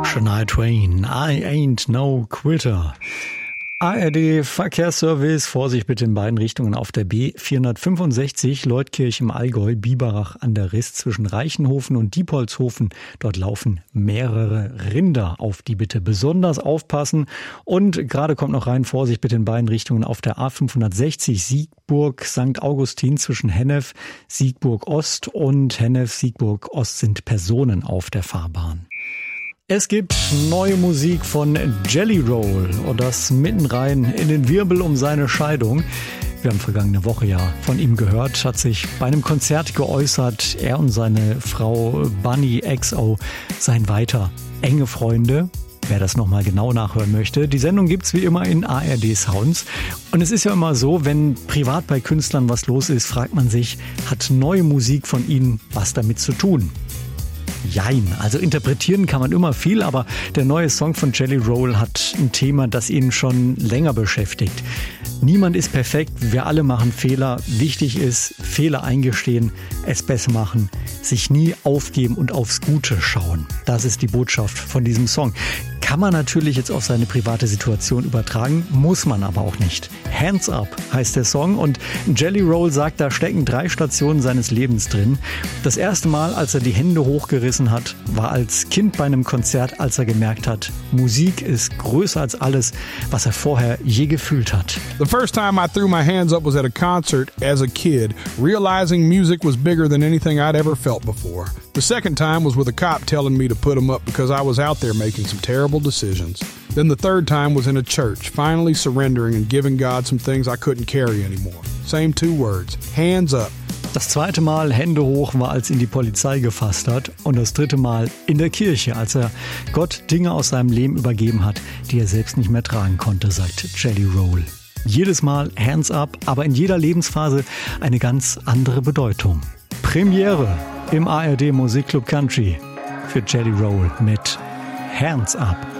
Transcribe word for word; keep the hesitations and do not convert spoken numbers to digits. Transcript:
Shania Twain, I ain't no quitter. A R D Verkehrsservice, Vorsicht bitte in beiden Richtungen auf der B vierhundertfünfundsechzig, Leutkirch im Allgäu, Biberach an der Riss zwischen Reichenhofen und Diepholzhofen. Dort laufen mehrere Rinder, auf die bitte besonders aufpassen. Und gerade kommt noch rein, Vorsicht bitte in beiden Richtungen auf der A fünfhundertsechzig, Siegburg, Sankt Augustin zwischen Hennef, Siegburg Ost und Hennef, Siegburg Ost sind Personen auf der Fahrbahn. Es gibt neue Musik von Jelly Roll und das mitten rein in den Wirbel um seine Scheidung. Wir haben vergangene Woche ja von ihm gehört, hat sich bei einem Konzert geäußert, er und seine Frau Bunny X O seien weiter enge Freunde. Wer das nochmal genau nachhören möchte, die Sendung gibt's wie immer in A R D Sounds. Und es ist ja immer so, wenn privat bei Künstlern was los ist, fragt man sich, hat neue Musik von ihnen was damit zu tun? Jein, also interpretieren kann man immer viel, aber der neue Song von Jelly Roll hat ein Thema, das ihn schon länger beschäftigt. Niemand ist perfekt, wir alle machen Fehler. Wichtig ist, Fehler eingestehen, es besser machen, sich nie aufgeben und aufs Gute schauen. Das ist die Botschaft von diesem Song. Kann man natürlich jetzt auf seine private Situation übertragen, muss man aber auch nicht. Hands Up heißt der Song und Jelly Roll sagt, da stecken drei Stationen seines Lebens drin. Das erste Mal, als er die Hände hochgerissen hat, war als Kind bei einem Konzert, als er gemerkt hat, Musik ist größer als alles, was er vorher je gefühlt hat. The first time I threw my hands up was at a concert as a kid, realizing music was bigger than anything I'd ever felt before. The second time was with a cop telling me to put them up because I was out there making some terrible decisions. Then the third time was in a church, finally surrendering and giving God some things I couldn't carry anymore. Same two words, hands up. Das zweite Mal Hände hoch war, als ihn die Polizei gefasst hat. Und das dritte Mal in der Kirche, als er Gott Dinge aus seinem Leben übergeben hat, die er selbst nicht mehr tragen konnte, sagt Jelly Roll. Jedes Mal Hands Up, aber in jeder Lebensphase eine ganz andere Bedeutung. Premiere im A R D Musikclub Country für Jelly Roll mit Hands Up.